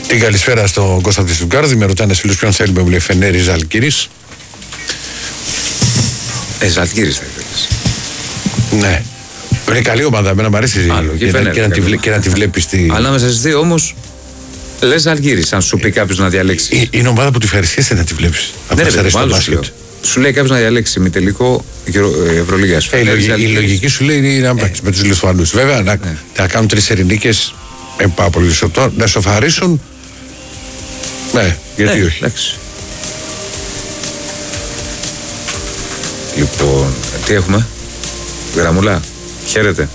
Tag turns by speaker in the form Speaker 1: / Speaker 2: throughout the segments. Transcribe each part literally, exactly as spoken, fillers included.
Speaker 1: Την καλησπέρα στον Κώστα από τη Στουτγκάρδη. Με ρωτάνε φίλους ποιον θέλουμε, μου λέει Φενέρι Ζαλγκύρης.
Speaker 2: Ε, Ζαλγκύρης θα ήθελες.
Speaker 1: Ναι. Είναι καλή ομάδα, εμένα μου αρέσει
Speaker 2: Άλλο, και,
Speaker 1: και,
Speaker 2: Φενέρι,
Speaker 1: και, να τη, και να τη βλέπεις τη...
Speaker 2: Ανάμεσα στις δύο όμως, λες Ζαλγκύρης, αν σου πει κάποιος να διαλέξει.
Speaker 1: Ε, είναι ομάδα που τη ευχαριστιέσαι να τη βλέπεις.
Speaker 2: Ναι, ρε, παιδί, μάλλον σου, σου λέει κάποιος να διαλέξει με τελικό Ευρωλίγας.
Speaker 1: Ε, η, λογική, η λογική σου λέει είναι να παίξει ε. με τους Λιθουανούς. Βέβαια, να, ε. να κάνουν τρεις ειρηνίκες, ε, πάρα πολύ σωστό, να σοφαρίσουν. Ναι, γιατί
Speaker 2: ε,
Speaker 1: όχι.
Speaker 2: Εντάξει. Λοιπόν, τι έχουμε, Γραμμούλα, χαίρετε.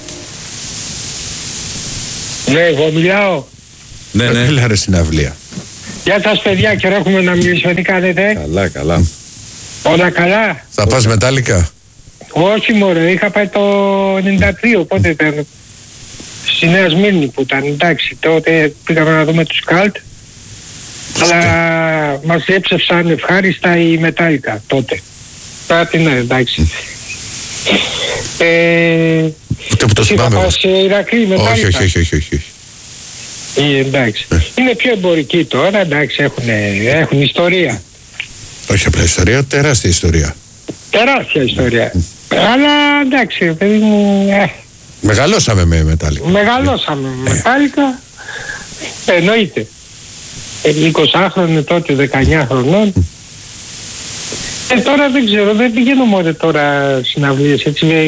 Speaker 3: Ναι, εγώ μιλάω.
Speaker 2: Ναι, ναι.
Speaker 1: Μιλά ρε συναυλία.
Speaker 3: Γεια σας παιδιά, καιρό έχουμε να μιλήσουμε, τι κάνετε?
Speaker 2: Καλά, καλά.
Speaker 3: Όλα καλά.
Speaker 1: Θα πας μετάλλικα?
Speaker 3: Όχι μωρέ, είχα πάει το ενενήντα τρία, πότε ήταν? Στη Νέα Σμύρνη που ήταν, εντάξει, τότε πήγαμε να δούμε τους Καλτ. Αλλά μας έψευσαν ευχάριστα η Μετάλλικα τότε. Κάτι ναι, εντάξει. ε,
Speaker 1: Ούτε που το θυμάμαι.
Speaker 3: Θα πας σε Ηρακλή Μετάλλικα?
Speaker 1: Όχι, όχι, όχι, όχι.
Speaker 3: Ε, εντάξει. Ε. Είναι πιο εμπορική τώρα, εντάξει, έχουν, έχουν ιστορία.
Speaker 1: Όχι απλά ιστορία, τεράστια ιστορία.
Speaker 3: Τεράστια ιστορία. Mm. Αλλά εντάξει, παιδί μου... Ε.
Speaker 1: Μεγαλώσαμε με Μετάλλικα.
Speaker 3: Μεγαλώσαμε με
Speaker 1: ε.
Speaker 3: Μετάλλικα. Ε. Εννοείται. είκοσι τότε, δεκαεννιά χρονών. Mm. Ε, τώρα δεν ξέρω, δεν πηγαίνω μόνο τώρα συναυλίες έτσι ε,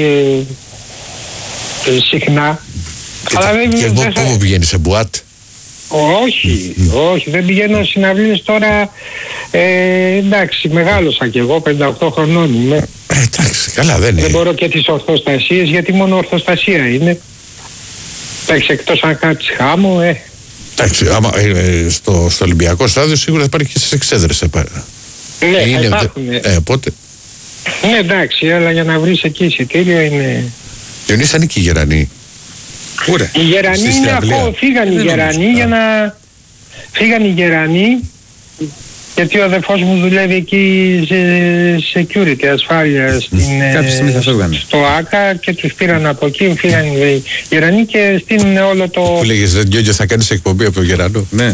Speaker 3: ε, συχνά.
Speaker 1: Και,
Speaker 3: αλλά δεν,
Speaker 1: και
Speaker 3: δεν,
Speaker 1: πού πηγαίνεις, σε μπουάτ?
Speaker 3: Όχι, mm. όχι, δεν πηγαίνω συναυλίες τώρα, ε, εντάξει, μεγάλωσα κι εγώ, πενήντα οκτώ χρονών είμαι.
Speaker 1: Ε, εντάξει, καλά δεν είναι.
Speaker 3: Δεν μπορώ και τις ορθοστασίες, γιατί μόνο ορθοστασία είναι. Εντάξει, εκτός αν κάνεις χάμω, ε.
Speaker 1: Εντάξει, άμα, ε, στο, στο Ολυμπιακό στάδιο σίγουρα θα υπάρχει και στις εξέδρες.
Speaker 3: Ναι, ε, θα υπάρχουν.
Speaker 1: Ε, ε, πότε.
Speaker 3: Ναι, εντάξει, αλλά για να βρεις εκεί εισιτήριο είναι...
Speaker 1: Διονύση, ανήκει η Γερανή.
Speaker 3: Ούρε. Οι Γερανοί είναι ακόμα, φύγαν οι Γερανοί για να... Φύγαν οι Γερανοί, γιατί ο αδερφός μου δουλεύει εκεί σε security, ασφάλεια στην, στο ΆΚΑ και τους πήραν από εκεί, φύγαν οι Γερανοί και στείλουν όλο το...
Speaker 1: Που λέγες, δεν Γιώργιο, θα κάνεις εκπομπή από το Γερανό?
Speaker 2: Ναι.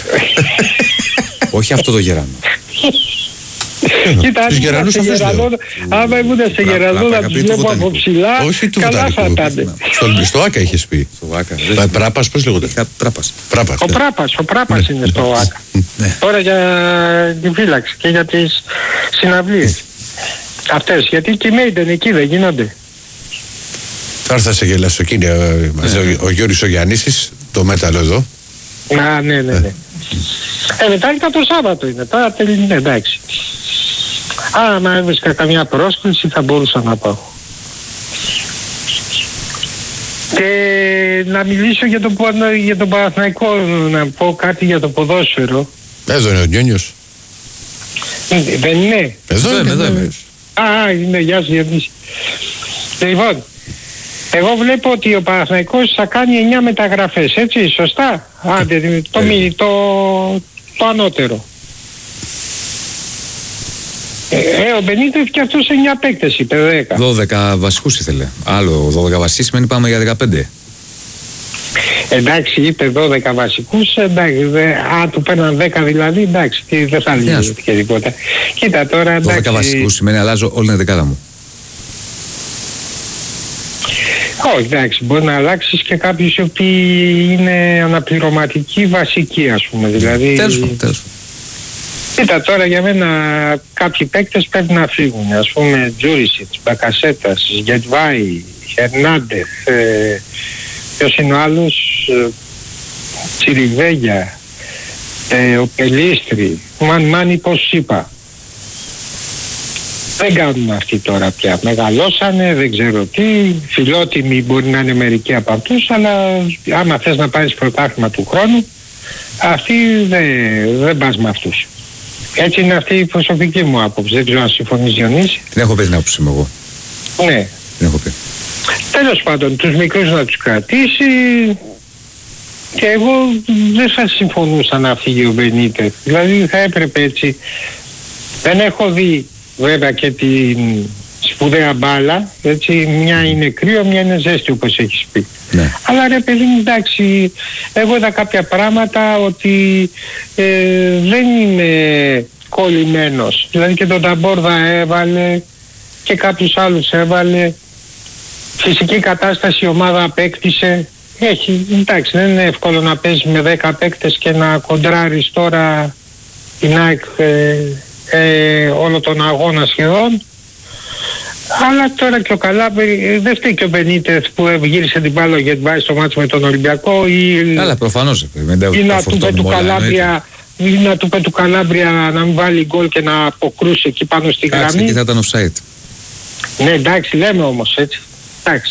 Speaker 2: Όχι αυτό το Γερανό.
Speaker 3: Κοίτα,
Speaker 1: τους Γερανούς αυτούς λέω.
Speaker 3: Άμα ήμουν σε Γερανό να τους βλέπω από ψηλά, καλά θα ήταν.
Speaker 1: Στο ΆΚΑ είχες πει. Πράπας, πώς λέγονται?
Speaker 3: Πράπας. Ο Πράπας, ο Πράπας είναι στο ΆΚΑ. Τώρα για τη φύλαξη και για τις συναυλίες αυτές, γιατί και οι Μέιντεν εκεί δεν γίνονται.
Speaker 1: Τώρα θα σε γελάσω εκεί, ο Γιώργης ο Γιαννίσης, το μέταλλο εδώ.
Speaker 3: Α, ναι, ναι, ναι. Ε, μετά ήταν το Σάββατο είναι, τώρα τελειώνει, εντάξει. Άμα έβρισκα καμιά πρόσκληση θα μπορούσα να πάω. Και να μιλήσω για τον, για τον Παναθηναϊκό, να πω κάτι για το ποδόσφαιρο.
Speaker 1: Εδώ είναι ο Νιόνιος.
Speaker 3: Δεν είναι?
Speaker 1: Εδώ είναι, εδώ είναι.
Speaker 3: Α, είναι, γεια σου Γιάννη. Λοιπόν, εγώ βλέπω ότι ο Παναθηναϊκός θα κάνει εννιά μεταγραφές, έτσι, σωστά? Άντε, το, ε. το, το ανώτερο. Ε, ο Μπενίτεφ και αυτός εννιά παίκτες είπε, δέκα.
Speaker 2: δώδεκα βασικούς ήθελε. Άλλο δώδεκα βασικούς σημαίνει πάμε για δεκαπέντε.
Speaker 3: Εντάξει, είπε δώδεκα βασικούς, εντάξει, δε, αν του παίρναν δέκα δηλαδή, εντάξει, τι, δεν θα λύσει και τίποτα. Κοίτα τώρα, εντάξει.
Speaker 2: δώδεκα βασικούς σημαίνει αλλάζω όλη την δεκάδα μου.
Speaker 3: Όχι, εντάξει, μπορεί να αλλάξεις και κάποιους οι οποίοι είναι αναπληρωματικοί βασικοί, ας πούμε, δηλαδή...
Speaker 2: Τέλος πάντων, τέλος πάντων.
Speaker 3: Κοίτα τώρα για μένα κάποιοι παίκτες πρέπει να φύγουν, ας πούμε Τζούρισιτς, Μπακασέτας, Γετβάη, Χερνάντεθ, ε, ποιος είναι ο άλλος, ε, Τσιριβέγια, ε, ο Πελίστρη, Μαν Μάνι πώς είπα. Δεν κάνουν αυτοί τώρα πια, μεγαλώσανε, δεν ξέρω τι, φιλότιμοι μπορεί να είναι μερικοί από αυτούς, αλλά άμα θες να πάρεις πρωτάθλημα του χρόνου, αυτοί δεν, δεν πας με αυτούς. Έτσι είναι αυτή η προσωπική μου άποψη. Δεν ξέρω αν συμφωνείς Διονύση.
Speaker 2: Δεν έχω πει την άποψη μου εγώ.
Speaker 3: Ναι.
Speaker 2: Δεν έχω πει.
Speaker 3: Τέλος πάντων, τους μικρούς να τους κρατήσει και εγώ δεν θα συμφωνούσα να φύγει ο Μπενίτεφ. Δηλαδή θα έπρεπε έτσι. Δεν έχω δει βέβαια και τις σπουδαία μπάλα, έτσι, μια είναι κρύο, μια είναι ζέστη όπως έχεις πει.
Speaker 2: Ναι.
Speaker 3: Αλλά ρε παιδί μου, εντάξει, εγώ είδα κάποια πράγματα ότι ε, δεν είμαι κολλημένος. Δηλαδή και τον Ταμπόρδα έβαλε και κάποιους άλλους έβαλε. Φυσική κατάσταση η ομάδα απέκτησε. Έχει, εντάξει, δεν είναι εύκολο να παίζεις με δέκα παίκτες και να κοντράρεις τώρα την ΑΕΚ ε, ε, όλο τον αγώνα σχεδόν. Αλλά τώρα και ο Καλάμπρη, δεν φταίει και ο Μπενίτεθ που γύρισε την μπάλα γιατί βάζει στο μάτσο με τον Ολυμπιακό ή,
Speaker 2: αλλά προφανώς,
Speaker 3: ή να του πει του Καλάμπρια ή να του πει του Καλάμπρια να μην βάλει γκολ και να αποκρούσει εκεί πάνω στη γραμμή.
Speaker 2: Εντάξει, εκεί θα ήταν offside.
Speaker 3: Ναι, εντάξει, λέμε όμως έτσι. Εντάξει.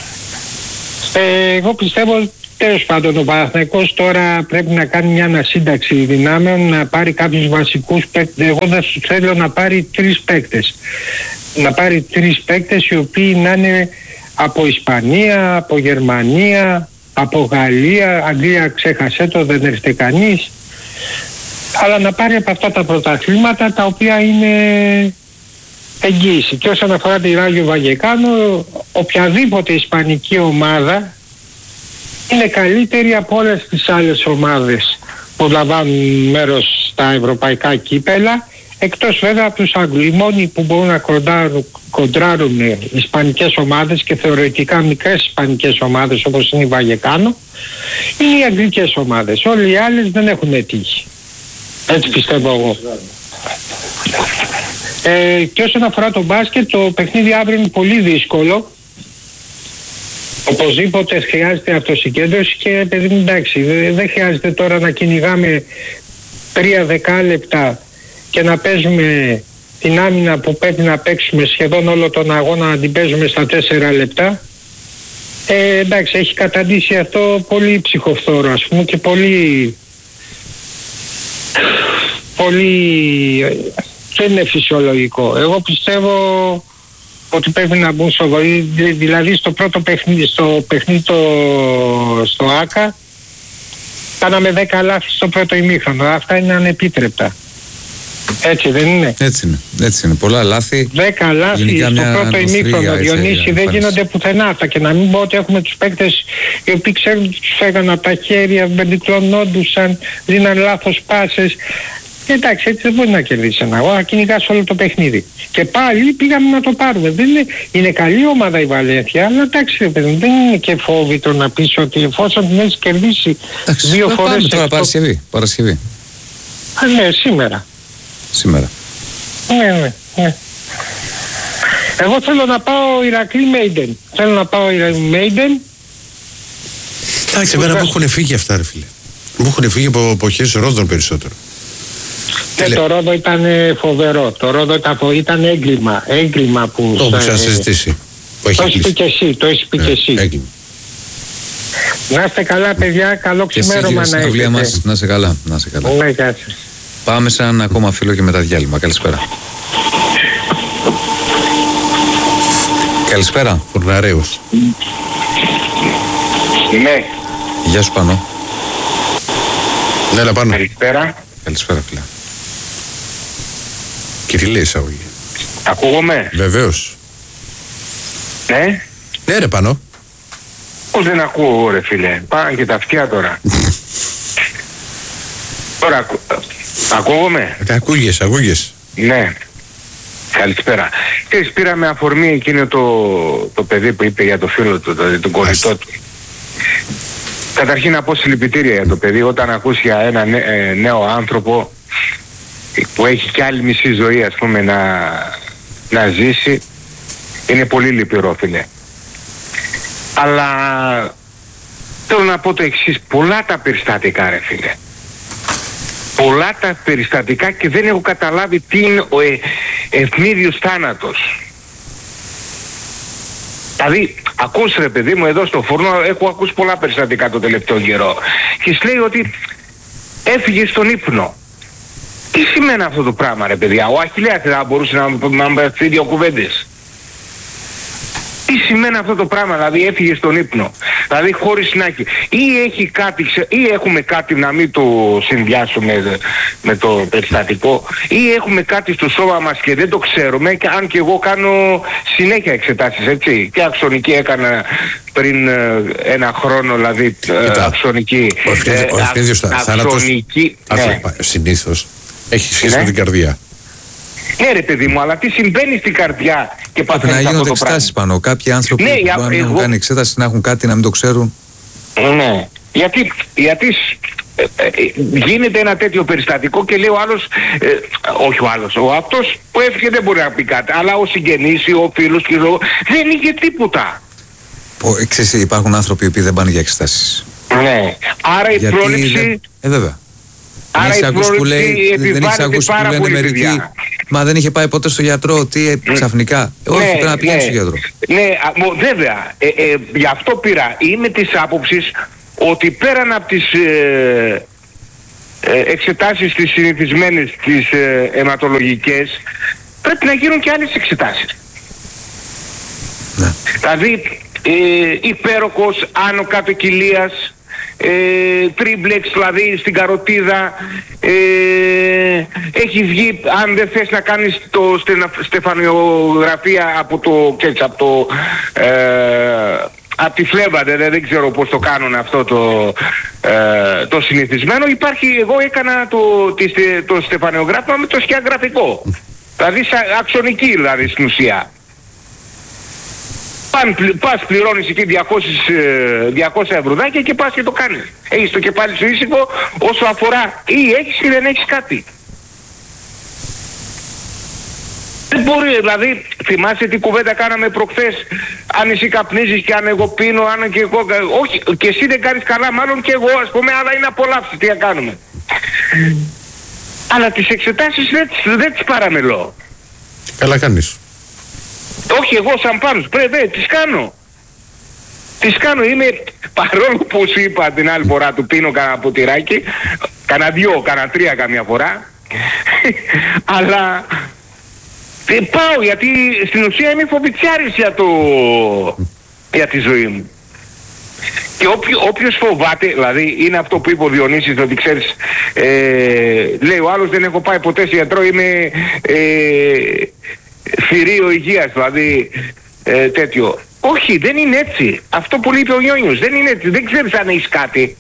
Speaker 3: Ε, εγώ πιστεύω τέλος πάντων ο Παναθηναϊκός τώρα πρέπει να κάνει μια ανασύνταξη δυνάμεων, να πάρει κάποιους βασικούς παίκτες. Εγώ δεν θέλω να πάρει τρεις παίκτες. Να πάρει τρεις παίκτες οι οποίοι να είναι από Ισπανία, από Γερμανία, από Γαλλία, Αγγλία ξέχασε το, δεν έρχεται κανείς. Αλλά να πάρει από αυτά τα πρωταθλήματα τα οποία είναι εγγύηση. Και όσον αφορά τη Ράγιο Βαγεκάνο, οποιαδήποτε ισπανική ομάδα είναι καλύτερη από όλες τις άλλες ομάδες που λαμβάνουν μέρος στα ευρωπαϊκά κύπελα, εκτός βέβαια από τους Άγγλους. Οι μόνοι που μπορούν να κοντράρουν, κοντράρουν ισπανικές ομάδες και θεωρητικά μικρές ισπανικές ομάδες όπως είναι η Βαγεκάνο είναι οι αγγλικές ομάδες. Όλοι οι άλλες δεν έχουν τύχη. Έτσι πιστεύω εγώ. Ε, και όσον αφορά το μπάσκετ, το παιχνίδι αύριο είναι πολύ δύσκολο. Οπωσδήποτε χρειάζεται αυτοσυγκέντρωση και παιδί μου, εντάξει, δεν χρειάζεται τώρα να κυνηγάμε τρία δεκάλεπτα και να παίζουμε την άμυνα που πρέπει να παίξουμε σχεδόν όλο τον αγώνα, να την παίζουμε στα τέσσερα λεπτά. Ε, εντάξει, έχει καταντήσει αυτό πολύ ψυχοφθόρο, ας πούμε, και πολύ πολύ δεν είναι φυσιολογικό. Εγώ πιστεύω ότι πρέπει να μπουν σοβαροί, δηλαδή στο πρώτο παιχνίδι, στο παιχνίδι το, στο ΆΚΑ κάναμε δέκα λάθη στο πρώτο ημίχρονο. Αυτά είναι ανεπίτρεπτα. Έτσι δεν είναι?
Speaker 2: Έτσι είναι, έτσι είναι. Πολλά λάθη.
Speaker 3: δέκα λάθη στο πρώτο ημίχρονο, Διονύση, δεν γίνονται πουθενά αυτά. Και να μην πω ότι έχουμε τους παίκτες οι οποίοι ξέρουν ότι τους φέγαν από τα χέρια, μπεντικλωνόντουσαν, δίναν λάθος πάσες. Εντάξει, έτσι δεν μπορεί να κερδίσει ένα αγώνα, να κυνηγάς όλο το παιχνίδι. Και πάλι πήγαμε να το πάρουμε. Δεν είναι, είναι καλή ομάδα η Βαλένθια, αλλά εντάξει, δεν είναι και φόβητο να πεις ότι εφόσον την έχεις κερδίσει εντάξει, δύο φορές.
Speaker 2: Πάμε τώρα Παρασκευή. Παρασκευή.
Speaker 3: Α, ναι, σήμερα.
Speaker 2: Σήμερα.
Speaker 3: Ναι, ναι, ναι. Εγώ θέλω να πάω Ηρακλή Μέιντεν. Θέλω να πάω Ηρακλή Μέιντεν.
Speaker 1: Εντάξει, εμένα μου έχουν φύγει αυτά, ρε φίλε. Μου έχουν φύγει από εποχές Ρόδων περισσότερο.
Speaker 3: Ναι, το Ρόδο ήταν φοβερό. Το Ρόδο ήταν, ήταν έγκλημα. Έγκλημα που...
Speaker 1: Το έχουμε ξανασυζητήσει.
Speaker 3: Το έχεις πει και εσύ. Το έχεις πει και εσύ. Έγκλημα. Να είστε καλά, παιδιά. Καλό ξημέρωμα να έχετε.
Speaker 2: Μας, να είστε καλά. Να είστε καλά.
Speaker 3: Ναι, κάτσε.
Speaker 2: Πάμε σε έναν ακόμα φίλο και μετά διάλειμμα. Καλησπέρα. Καλησπέρα.
Speaker 1: Φουρναρέους.
Speaker 3: Ναι.
Speaker 2: Γεια σου Πανώ.
Speaker 1: Ναι, έλα πάνω.
Speaker 3: Καλησπέρα.
Speaker 2: Καλησπέρα φίλε.
Speaker 1: Κυριλή εισαγωγή.
Speaker 3: Ακούγομαι?
Speaker 1: Βεβαίως.
Speaker 3: Ναι.
Speaker 1: Ναι ρε Πανώ.
Speaker 3: Πώς δεν ακούω ρε φίλε. Πάνε και τα αυτιά τώρα. Τώρα ακού... ακούγομαι?
Speaker 1: Ε, ακούγες, ακούγες.
Speaker 3: Ναι. Καλησπέρα. Και πήραμε αφορμή εκείνο το, το παιδί που είπε για το φίλο του, το, τον κολλητό του. Καταρχήν να πω συλληπιτήρια για το παιδί όταν ακούσει για ένα νέ, νέο άνθρωπο που έχει κι άλλη μισή ζωή ας πούμε να, να ζήσει. Είναι πολύ λυπηρό φίλε. Αλλά θέλω να πω το εξής, πολλά τα περιστατικά ρε φίλε. Πολλά τα περιστατικά και δεν έχω καταλάβει τι είναι ο ε, ευνίδιος θάνατος. Δηλαδή, ακούς ρε παιδί μου εδώ στο φούρνο, έχω ακούσει πολλά περιστατικά το τελευταίο καιρό. Και σου λέει ότι έφυγε στον ύπνο. Τι σημαίνει αυτό το πράγμα ρε παιδιά? Ο Αχιλλέας θα μπορούσε να μας πει δύο κουβέντες.
Speaker 4: Τι σημαίνει αυτό το πράγμα, δηλαδή έφυγε στον ύπνο, δηλαδή χωρίς να έχει, ή έχει κάτι, ή έχουμε κάτι να μην το συνδυάσουμε με το περιστατικό, ή έχουμε κάτι στο σώμα μας και δεν το ξέρουμε, και αν και εγώ κάνω συνέχεια εξετάσεις, έτσι, και αξονική έκανα πριν ε, ένα χρόνο, δηλαδή ε, αξονική,
Speaker 1: ο Ευκρίδιος θάνατος συνήθως έχει σχέση με την καρδιά.
Speaker 4: Ναι ρε παιδί μου, αλλά τι συμβαίνει στην καρδιά και παθαίνεις αυτό το πράγμα.
Speaker 2: Να γίνονται εξετάσεις πάνω. Κάποιοι άνθρωποι
Speaker 4: ναι,
Speaker 2: που αν
Speaker 4: εγώ...
Speaker 2: έχουν κάνει εξέταση να έχουν κάτι να μην το ξέρουν.
Speaker 4: Ναι, γιατί, γιατί ε, ε, γίνεται ένα τέτοιο περιστατικό και λέει ο άλλος, ε, όχι ο άλλος, ο αυτός που έφυγε δεν μπορεί να πει κάτι, αλλά ο συγγενής ή ο φίλος και ο, δεν είχε τίποτα.
Speaker 2: Ο, ξέρεις, υπάρχουν άνθρωποι που δεν πάνε για εξετάσεις.
Speaker 4: Ναι, άρα η γιατί πρόληψη...
Speaker 2: Δεν... Ε, βέβαια.
Speaker 4: Άρα η πρόληψη επιβάλλεται πάρα πολύ μερικοί.
Speaker 2: Μα δεν είχε πάει ποτέ στο γιατρό, τι ξαφνικά.
Speaker 4: Ναι,
Speaker 2: όχι, πρέπει να πηγαίνει
Speaker 4: ναι,
Speaker 2: στο γιατρό.
Speaker 4: Ναι, βέβαια. Ε, ε, γι' αυτό πήρα. Είμαι της άποψης ότι πέραν από τις ε, ε, εξετάσεις τις συνηθισμένες, τις ε, αιματολογικές, πρέπει να γίνουν και άλλες εξετάσεις.
Speaker 2: Ναι.
Speaker 4: Δηλαδή, ε, υπέροχος άνω κάτω κοιλίας, ε, τρίμπλεξ δηλαδή στην καροτίδα, ε, έχει βγει, αν δεν θες να κάνεις το στενα, στεφανιογραφία από το, και, από το ε, από τη φλέβα, δεν, δεν ξέρω πώς το κάνουν αυτό το, ε, το συνηθισμένο. Υπάρχει, εγώ έκανα το, τη, το στεφανιογράφημα με το σκιαγραφικό, δηλαδή αξονική δηλαδή στην ουσία. Πας πληρώνεις εκεί διακόσια ευρουδάκια και πας και το κάνεις. Έχεις το κεφάλι σου ήσυχο όσο αφορά ή έχεις ή δεν έχεις κάτι. Δεν μπορεί, δηλαδή θυμάσαι τι κουβέντα κάναμε προχθές, αν εσύ καπνίζεις και αν εγώ πίνω, αν και εγώ, όχι, και εσύ δεν κάνεις καλά, μάλλον και εγώ ας πούμε, αλλά είναι απολαύσεις, τι να κάνουμε. Αλλά τις εξετάσεις δεν, δεν τις παραμελώ.
Speaker 1: Καλά κάνεις.
Speaker 4: Όχι εγώ σαν Πάνος, πρέπει, τις κάνω. Τις κάνω, είμαι, παρόλο που σου είπα την άλλη φορά του πίνω κανένα ποτηράκι, κανένα δυο, κανένα τρία καμιά φορά, αλλά πάω γιατί στην ουσία είμαι φοβητσιάρης για, το, για τη ζωή μου. Και όποιο, όποιος φοβάται, δηλαδή είναι αυτό που είπε ο Διονύσης, ότι ξέρεις, ε, λέει ο άλλος δεν έχω πάει ποτέ σε γιατρό, είμαι... Ε, θηρίο υγείας, δηλαδή ε, τέτοιο. Όχι, δεν είναι έτσι. Αυτό που είπε ο Γιόνιος, δεν είναι έτσι. Δεν ξέρεις αν έχεις κάτι.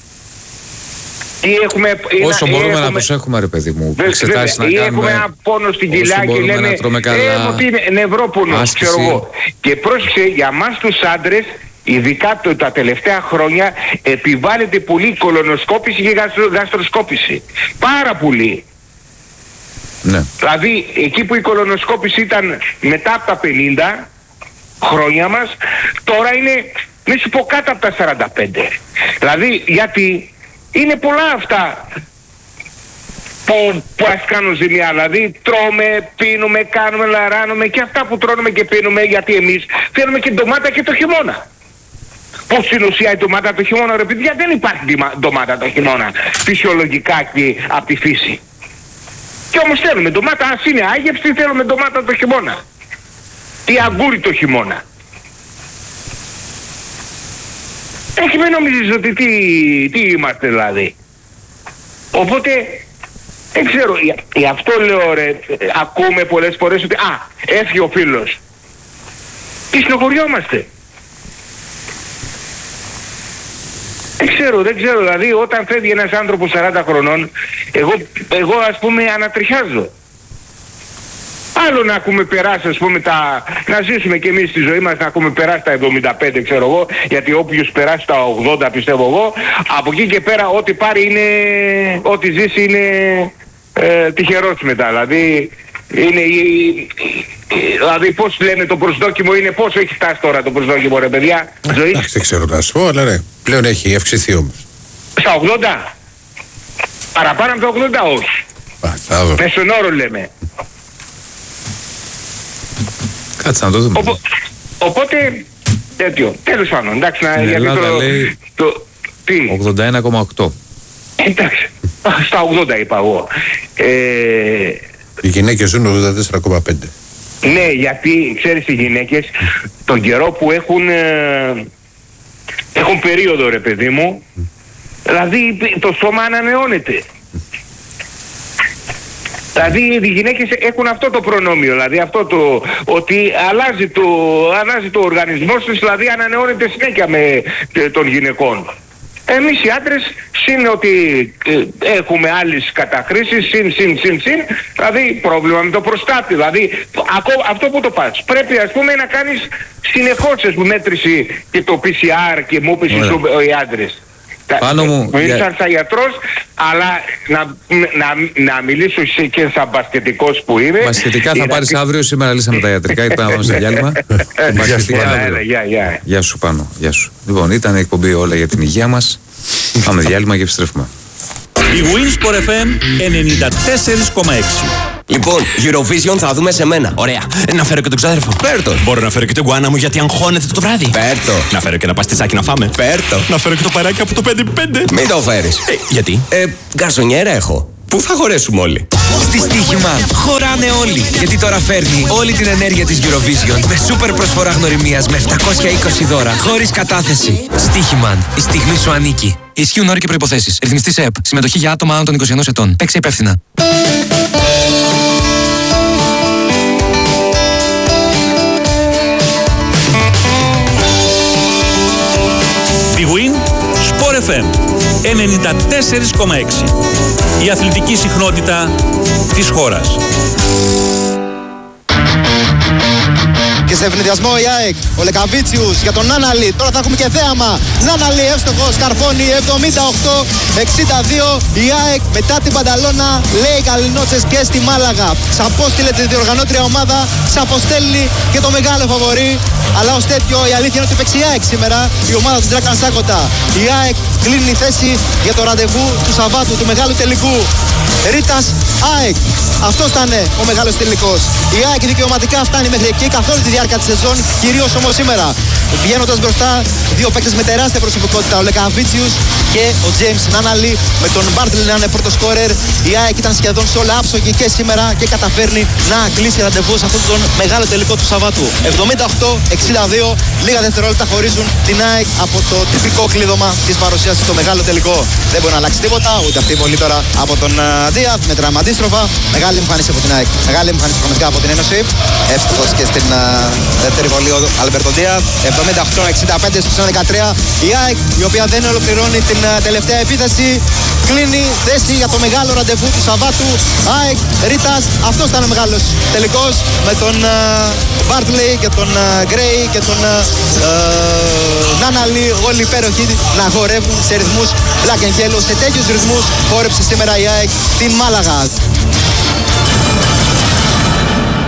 Speaker 4: Ή έχουμε,
Speaker 2: όσο
Speaker 4: ή,
Speaker 2: μπορούμε
Speaker 4: έχουμε,
Speaker 2: να προσέχουμε ρε παιδί μου,
Speaker 4: εξετάσεις να κάνουμε. Ή έχουμε ένα πόνο στην κοιλιά και λέμε ε, ότι είναι νευρόπονος, ξέρω εγώ. Και πρόσεξε, για μας τους άντρες, ειδικά το, τα τελευταία χρόνια, επιβάλλεται πολύ κολονοσκόπηση και γαστροσκόπηση. Πάρα πολύ.
Speaker 2: Ναι.
Speaker 4: Δηλαδή εκεί που η κολονοσκόπηση ήταν μετά από τα πενήντα χρόνια μας, τώρα είναι, μη σου πω, κάτω από τα σαράντα πέντε. Δηλαδή γιατί είναι πολλά αυτά που, που ας κάνουν ζημιά. Δηλαδή τρώμε, πίνουμε, κάνουμε, λαράνουμε και αυτά που τρώνουμε και πίνουμε, γιατί εμείς θέλουμε και ντομάτα και το χειμώνα. Πώς στην ουσία η ντομάτα το χειμώνα, ρε παιδιά, δεν υπάρχει ντομάτα το χειμώνα φυσιολογικά και από τη φύση. Και όμως θέλουμε ντομάτα, ας είναι άγευστη, θέλουμε ντομάτα το χειμώνα. Ή αγκούρι το χειμώνα. Έχει με νομίζεις ότι τι, τι είμαστε δηλαδή. Οπότε, δεν ξέρω, γι' αυτό λέω ρε, ακούμε πολλές φορές ότι α, έφυγε ο φίλος. Τι στενοχωριόμαστε. Δεν ξέρω, δεν ξέρω, δηλαδή όταν φεύγει ένας άνθρωπος σαράντα χρονών, εγώ, εγώ ας πούμε ανατριχιάζω. Άλλο να έχουμε περάσει, ας πούμε, τα... να ζήσουμε και εμείς στη ζωή μας, να έχουμε περάσει τα εβδομήντα πέντε, ξέρω εγώ, γιατί όποιος περάσει τα ογδόντα, πιστεύω εγώ, από εκεί και πέρα ό,τι πάρει είναι, ό,τι ζήσει είναι ε, τυχερός μετά, δηλαδή είναι, δηλαδή πώς λένε το προσδόκιμο είναι, πόσο έχει φτάσει τώρα το προσδόκιμο ρε παιδιά, ζωή.
Speaker 1: Εντάξει, δεν ξέρω να σου πω, αλλά ναι, πλέον έχει αυξηθεί όμως.
Speaker 4: Στα ογδόντα, παραπάνω από τα ογδόντα όχι. Μέσον όρο λέμε.
Speaker 2: Κάτσε να το δούμε.
Speaker 4: Οπό, οπότε, τέτοιο, τέλος πάντων, εντάξει, να,
Speaker 2: στην
Speaker 4: γιατί
Speaker 2: Ελλάδα
Speaker 4: το,
Speaker 2: λέει
Speaker 4: το, τι.
Speaker 2: ογδόντα ένα κόμμα οκτώ.
Speaker 4: Εντάξει, στα ογδόντα είπα εγώ. Ε,
Speaker 1: Οι γυναίκες ζουν ογδόντα τέσσερα κόμμα πέντε.
Speaker 4: Ναι, γιατί ξέρεις οι γυναίκες τον καιρό που έχουν, ε, έχουν περίοδο ρε παιδί μου, δηλαδή το σώμα ανανεώνεται. Δηλαδή οι γυναίκες έχουν αυτό το προνόμιο, δηλαδή αυτό το ότι αλλάζει το, αλλάζει το οργανισμός τους, δηλαδή ανανεώνεται συνέχεια με των γυναικών. Εμείς οι άντρες, συν ότι ε, έχουμε άλλες καταχρήσεις, συν, συν, συν, συν, δηλαδή πρόβλημα με το προστάτη, δηλαδή ακό, αυτό που το πας. Πρέπει ας πούμε να κάνεις συνεχώς μέτρηση και το πι σι αρ και μούπηση οι άντρες.
Speaker 2: Πάνω μου,
Speaker 4: Μιλήσω για... σαν γιατρός, αλλά να, να, να μιλήσω και σαν μπασκετικός που είμαι.
Speaker 2: Μπασκετικά θα πάρεις αύριο, σήμερα λύσαμε τα ιατρικά, είπα να πάμε σε διάλειμμα. Μπασκετικά αύριο. Γεια σου Πάνο, γεια σου. Λοιπόν, ήταν η εκπομπή όλα για την υγεία μας. Πάμε διάλειμμα και επιστρέφουμε.
Speaker 5: Η Winsport εφ εμ ενενήντα τέσσερα κόμμα έξι.
Speaker 6: Λοιπόν, Eurovision θα δούμε σε μένα.
Speaker 7: Ωραία. Να φέρω και τον ξάδερφο.
Speaker 6: Πέρτο.
Speaker 7: Μπορώ να φέρω και τον γκουάνα μου γιατί αγχώνεται το βράδυ.
Speaker 6: Πέρτο.
Speaker 7: Να φέρω και ένα παστιτσάκι να φάμε.
Speaker 6: Πέρτο.
Speaker 7: Να φέρω και το παράκι από το πέντε πέντε.
Speaker 6: Μην το φέρεις.
Speaker 7: Ε, γιατί?
Speaker 6: Ε, γκαρσονιέρα έχω. Πού θα χωρέσουμε όλοι?
Speaker 8: Στη Στοίχημα χωράνε όλοι. Γιατί τώρα φέρνει όλη την ενέργεια της Eurovision με σούπερ προσφορά γνωριμίας με επτακόσια είκοσι δώρα χωρίς κατάθεση. Στοίχημα. Η στιγμή σου ανήκει. Ισχύουν όροι και προϋποθέσεις. Ρυθμιστής ΕΕΠ. Συμμετοχή για άτομα άνω των είκοσι ενός ετών. Παίξε υπεύθυνα.
Speaker 5: Big Win Sport εφ εμ ενενήντα τέσσερα κόμμα έξι. Η αθλητική συχνότητα της χώρας.
Speaker 9: Και σε ευνηδιασμό η ΑΕΚ, ο Λεκαβίτσιους για τον Νάναλι. Τώρα θα έχουμε και θέαμα. Νάναλι εύστοχος, καρφώνει εβδομήντα οκτώ εξήντα δύο. Η ΑΕΚ μετά την Πανταλώνα λέει καληνότσες και στη Μάλαγα. Ξαποστείλε τη διοργανώτρια ομάδα, ξαποστέλνει και το μεγάλο φαβορί. Αλλά ως τέτοιο η αλήθεια είναι ότι παίξει η ΑΕΚ σήμερα, η ομάδα του Ντράκαν Σάκοτα. Η ΑΕΚ κλείνει θέση για το ραντεβού του Σαββάτου, του μεγάλου τελικού. Ρίτας ΑΕΚ. Αυτός ήταν ο μεγάλος τελικός. Η ΑΕΚ δικαιωματικά φτάνει μέχρι εκεί καθ' όλη τη διάρκεια της σεζόν, κυρίως όμως σήμερα. Βγαίνοντας μπροστά, δύο παίκτες με τεράστια προσωπικότητα, ο Λεκαβίτσιους και ο Τζέιμς Νάναλι, με τον Μπάρτλι να είναι πρώτο σκόρερ. Η ΑΕΚ ήταν σχεδόν σε όλα άψογη και σήμερα και καταφέρνει να κλείσει ραντεβού σε αυτόν τον μεγάλο τελικό του Σαββάτου. εβδομήντα οκτώ εξήντα δύο, λίγα δευτερόλεπτα χωρίζουν την ΑΕΚ από το τυπικό κλείδωμα της παρουσίας στο μεγάλο τελικό. Δεν μπορεί να αλλάξει τίποτα, ούτε αυτή η βολή τώρα από τον Δίαθ με τραύμα αντίστροφα. Μεγάλη εμφάνιση από την ΑΕΚ. Μεγάλη εμφάνιση πραγματικά από την Ένωση. Εύστοχος και στην uh, δεύτερη βολή ο Αλμπερτο Δίαθ. εβδομήντα οκτώ εξήντα πέντε στο δεκατρία. Η ΑΕΚ, η οποία δεν ολοκληρώνει την uh, τελευταία επίθεση, κλείνει θέση για το μεγάλο ραντεβού του Σαββάτου. ΑΕΚ, Ρίτας, αυτός ήταν ο μεγάλος τελικός με τον Μπάρτλεϊ uh, και τον Γκρέι uh, και τον Νάναλι. Uh, uh, όλοι υπέροχοι να χορεύουν σε ρυθμούς black and yellow. Σε τέτοιους ρυθμούς χόρεψε σήμερα η ΑΕΚ την Μάλαγα.